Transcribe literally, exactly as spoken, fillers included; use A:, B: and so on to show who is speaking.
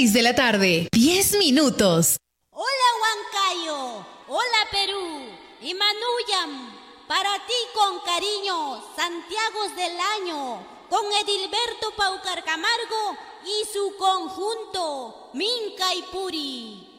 A: seis de la tarde, diez minutos.
B: Hola Huancayo, hola Perú, y Manuyam, para ti con cariño, Santiago del Año, con Edilberto Paucar Camargo y su conjunto, Minca y Puri.